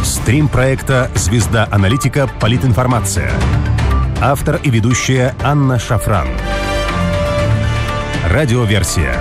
Стрим проекта «Звезда аналитика. Политинформация». Автор и ведущая Анна Шафран. Радиоверсия.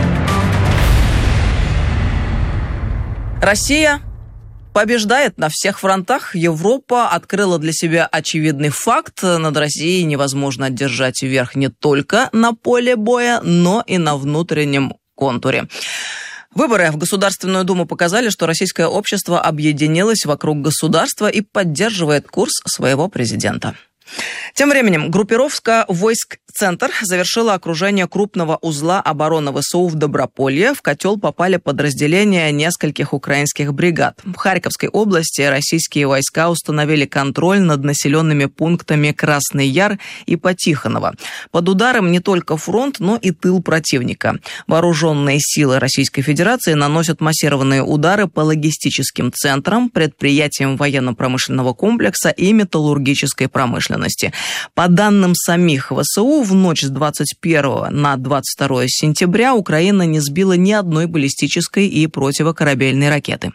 Россия побеждает на всех фронтах. Европа открыла для себя очевидный факт. Над Россией невозможно одержать верх не только на поле боя, но и на внутреннем контуре. Выборы в Государственную Думу показали, что российское общество объединилось вокруг государства и поддерживает курс своего президента. Тем временем группировка войск «Центр» завершила окружение крупного узла обороны ВСУ в Доброполье. В котел попали подразделения нескольких украинских бригад. В Харьковской области российские войска установили контроль над населенными пунктами Красный Яр и Потихоново. Под ударом не только фронт, но и тыл противника. Вооруженные силы Российской Федерации наносят массированные удары по логистическим центрам, предприятиям военно-промышленного комплекса и металлургической промышленности. По данным самих ВСУ, в ночь с 21 на 22 сентября Украина не сбила ни одной баллистической и противокорабельной ракеты.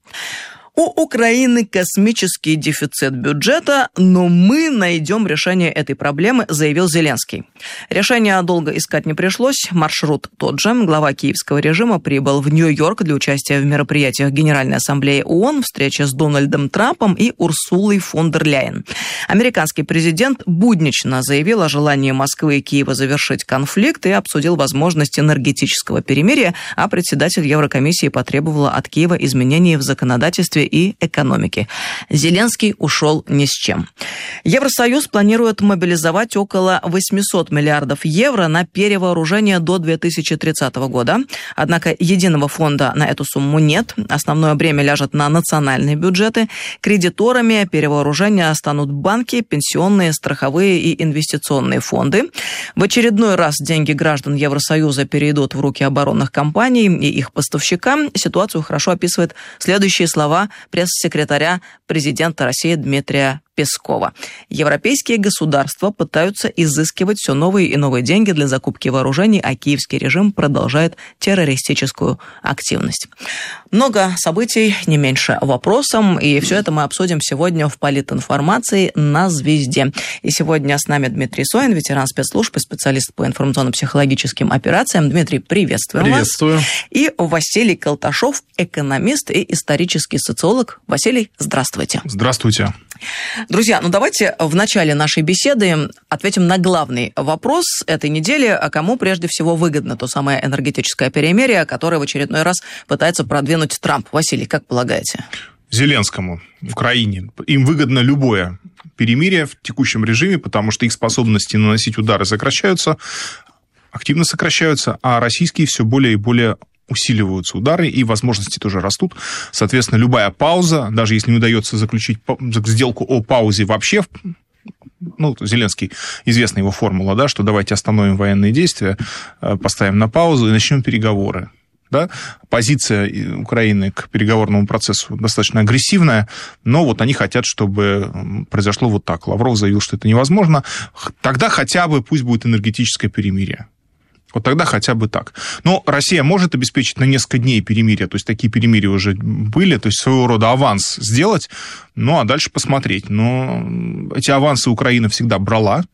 У Украины космический дефицит бюджета, но мы найдем решение этой проблемы, заявил Зеленский. Решение долго искать не пришлось, маршрут тот же. Глава киевского режима прибыл в Нью-Йорк для участия в мероприятиях Генеральной Ассамблеи ООН, встрече с Дональдом Трампом и Урсулой фон дер Ляйен. Американский президент буднично заявил о желании Москвы и Киева завершить конфликт и обсудил возможность энергетического перемирия, а председатель Еврокомиссии потребовала от Киева изменений в законодательстве и экономики. Зеленский ушел ни с чем. Евросоюз планирует мобилизовать около 800 миллиардов евро на перевооружение до 2030 года. Однако единого фонда на эту сумму нет. Основное бремя ляжет на национальные бюджеты. Кредиторами перевооружения станут банки, пенсионные, страховые и инвестиционные фонды. В очередной раз деньги граждан Евросоюза перейдут в руки оборонных компаний и их поставщикам. Ситуацию хорошо описывает следующие слова пресс-секретаря президента России Дмитрия Пескова. Европейские государства пытаются изыскивать все новые и новые деньги для закупки вооружений, а киевский режим продолжает террористическую активность. Много событий, не меньше вопросов, и все это мы обсудим сегодня в политинформации на «Звезде». И сегодня с нами Дмитрий Соин, ветеран спецслужб и специалист по информационно-психологическим операциям. Дмитрий, приветствую вас. Приветствую. И Василий Колташов, экономист и исторический социолог. Василий, здравствуйте. Здравствуйте. Друзья, давайте в начале нашей беседы ответим на главный вопрос этой недели, а кому прежде всего выгодно то самое энергетическое перемирие, которое в очередной раз пытается продвинуть Трамп. Василий, как полагаете? Зеленскому в Украине. Им выгодно любое перемирие в текущем режиме, потому что их способности наносить удары сокращаются, активно сокращаются, а российские все более и более усиливаются удары, и возможности тоже растут. Соответственно, любая пауза, даже если не удается заключить сделку о паузе вообще, Зеленский, известна его формула, да, что давайте остановим военные действия, поставим на паузу и начнем переговоры. Да? Позиция Украины к переговорному процессу достаточно агрессивная, но вот они хотят, чтобы произошло вот так. Лавров заявил, что это невозможно. Тогда хотя бы пусть будет энергетическое перемирие. Вот тогда хотя бы так. Но Россия может обеспечить на несколько дней перемирие, то есть такие перемирия уже были, то есть своего рода аванс сделать, а дальше посмотреть. Но эти авансы Украина всегда брала,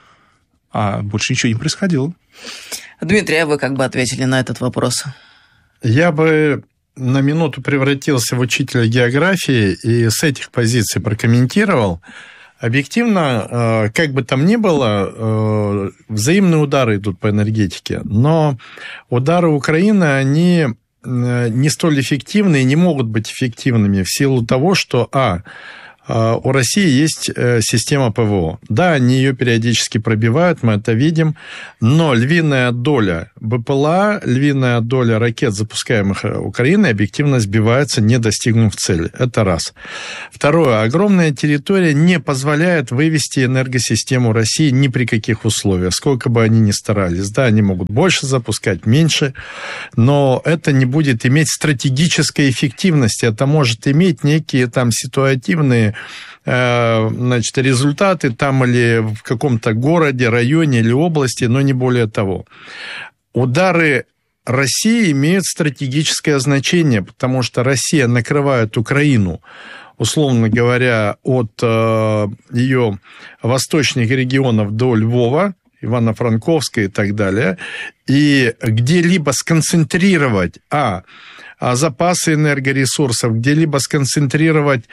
а больше ничего не происходило. Дмитрий, а вы как бы ответили на этот вопрос? Я бы на минуту превратился в учителя географии и с этих позиций прокомментировал. Объективно, как бы там ни было, взаимные удары идут по энергетике, но удары Украины, они не столь эффективны и не могут быть эффективными в силу того, что, у России есть система ПВО. Да, они ее периодически пробивают, мы это видим, но львиная доля БПЛА, львиная доля ракет, запускаемых Украиной, объективно сбивается, не достигнув цели. Это раз. Второе. Огромная территория не позволяет вывести энергосистему России ни при каких условиях, сколько бы они ни старались. Да, они могут больше запускать, меньше, но это не будет иметь стратегической эффективности. Это может иметь некие ситуативные результаты там или в каком-то городе, районе или области, но не более того. Удары Россия имеет стратегическое значение, потому что Россия накрывает Украину, условно говоря, от ее восточных регионов до Львова, Ивано-Франковска и так далее, и где-либо сконцентрировать запасы энергоресурсов, где-либо сконцентрировать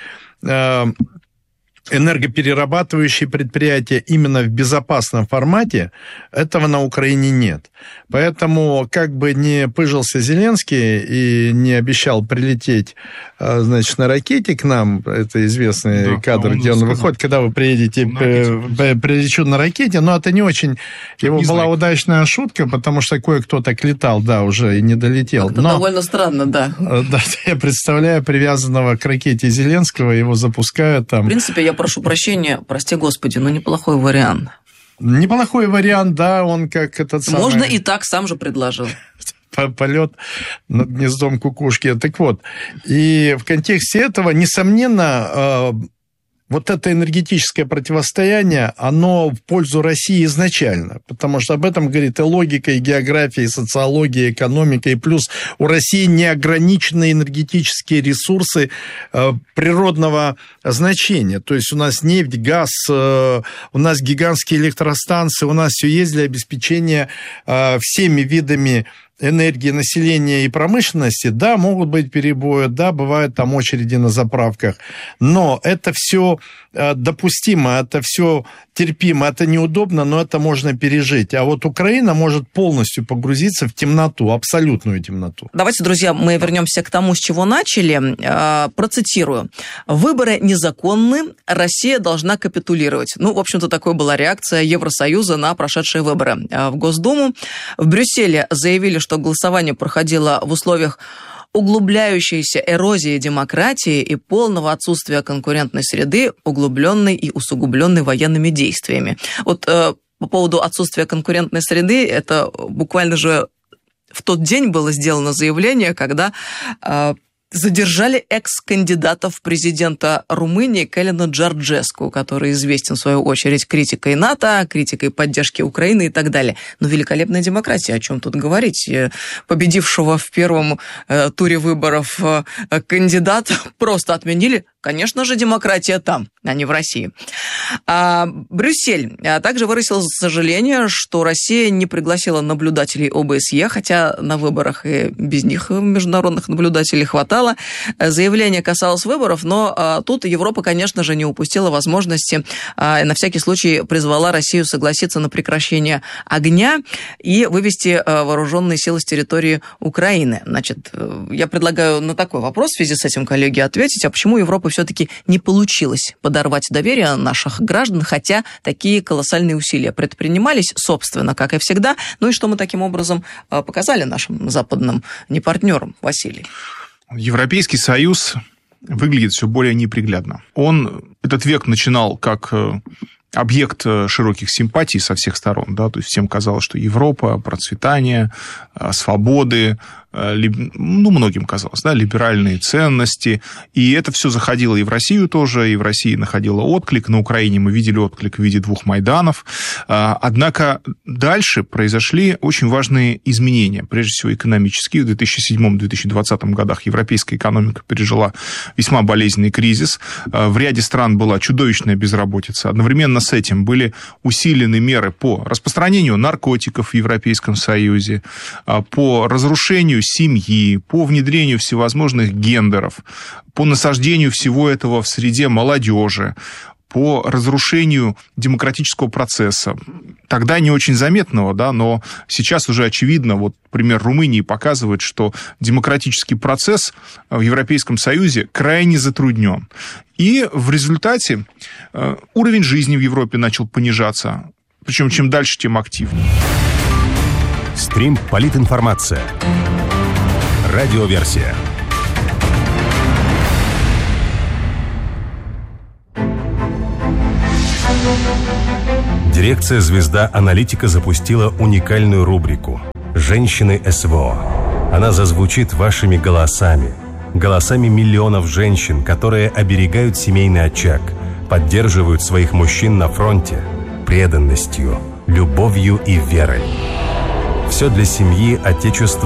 энергоперерабатывающие предприятия именно в безопасном формате, этого на Украине нет. Поэтому, как бы не пыжился Зеленский и не обещал прилететь, значит, на ракете к нам, это известный кадр, где он выходит, когда вы приедете, прилечу на ракете, но это не очень... Его была удачная шутка, потому что кое-кто так летал, да, уже и не долетел. Это довольно странно, да. Да, я представляю привязанного к ракете Зеленского, его запускают там... В принципе, я прошу прощения, прости господи, но неплохой вариант. Неплохой вариант, да, он как этот самый... Можно и так, сам же предложил. Полет над гнездом кукушки. Так вот, и в контексте этого, несомненно, вот это энергетическое противостояние, оно в пользу России изначально, потому что об этом говорит и логика, и география, и социология, и экономика, и плюс у России неограниченные энергетические ресурсы природного значения, то есть у нас нефть, газ, у нас гигантские электростанции, у нас все есть для обеспечения всеми видами энергии населения и промышленности, да, могут быть перебои, да, бывают там очереди на заправках, но это все допустимо, это все терпимо, это неудобно, но это можно пережить. А вот Украина может полностью погрузиться в темноту, абсолютную темноту. Давайте, друзья, мы вернемся к тому, с чего начали. Процитирую. «Выборы незаконны, Россия должна капитулировать». Ну, в общем-то, такой была реакция Евросоюза на прошедшие выборы в Госдуму. В Брюсселе заявили, что голосование проходило в условиях углубляющейся эрозии демократии и полного отсутствия конкурентной среды, углубленной и усугубленной военными действиями. Вот по поводу отсутствия конкурентной среды, это буквально же в тот день было сделано заявление, когда задержали экс-кандидата в президента Румынии Калина Джорджеску, который известен, в свою очередь, критикой НАТО, критикой поддержки Украины и так далее. Но великолепная демократия, о чем тут говорить? Победившего в первом туре выборов кандидата просто отменили. Конечно же, демократия там, а не в России. Брюссель также выразил сожаление, что Россия не пригласила наблюдателей ОБСЕ, хотя на выборах и без них международных наблюдателей хватало. Заявление касалось выборов, но тут Европа, конечно же, не упустила возможности, на всякий случай призвала Россию согласиться на прекращение огня и вывести вооруженные силы с территории Украины. Значит, я предлагаю на такой вопрос в связи с этим, коллеги, ответить, а почему Европа все-таки не получилось подорвать доверие наших граждан, хотя такие колоссальные усилия предпринимались, собственно, как и всегда. Ну и что мы таким образом показали нашим западным непартнерам, Василий? Европейский Союз выглядит все более неприглядно. Он этот век начинал как объект широких симпатий со всех сторон, да, то есть всем казалось, что Европа, процветание, свободы, ну, многим казалось, да, либеральные ценности, и это все заходило и в Россию тоже, и в России находило отклик, на Украине мы видели отклик в виде 2 Майданов, однако дальше произошли очень важные изменения, прежде всего экономические. В 2007-2020 годах европейская экономика пережила весьма болезненный кризис, в ряде стран была чудовищная безработица, одновременно с этим были усилены меры по распространению наркотиков в Европейском Союзе, по разрушению семьи, по внедрению всевозможных гендеров, по насаждению всего этого в среде молодежи, по разрушению демократического процесса. Тогда не очень заметного, да, но сейчас уже очевидно, вот пример Румынии показывает, что демократический процесс в Европейском Союзе крайне затруднен. И в результате уровень жизни в Европе начал понижаться, причем чем дальше, тем активнее. Стрим «Политинформация». Радиоверсия. Дирекция «Звезда Аналитика» запустила уникальную рубрику «Женщины СВО». Она зазвучит вашими голосами, голосами миллионов женщин, которые оберегают семейный очаг, поддерживают своих мужчин на фронте преданностью, любовью и верой. Все для семьи, отечества